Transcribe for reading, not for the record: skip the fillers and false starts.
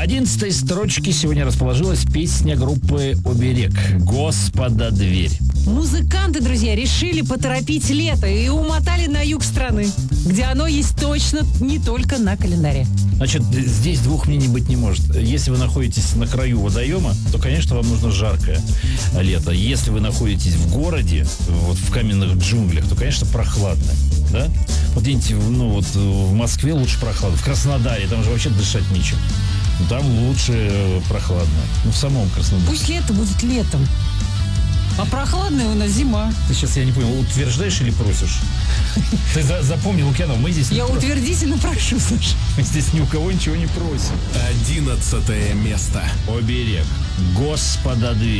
На 11-й строчке сегодня расположилась песня группы «Оберег» «Господа дверь». Музыканты, друзья, решили поторопить лето и умотали на юг страны, где оно есть точно не только на календаре. Значит, здесь двух мнений быть не может. Если вы находитесь на краю водоема, то, конечно, вам нужно жаркое лето. Если вы находитесь в городе, вот в каменных джунглях, то, конечно, прохладное. Да? Вот где-нибудь, в Москве лучше прохладно. В Краснодаре, там же вообще дышать нечем. Там лучше прохладно. В самом Краснодаре. Пусть лето будет летом. А прохладная у нас зима. Ты сейчас, я не понял, утверждаешь или просишь? Ты запомни, Лукьянов, мы здесь... Я утвердительно прошу, Саша. Мы здесь ни у кого ничего не просим. 11 место. «Оберег» Господа дверь.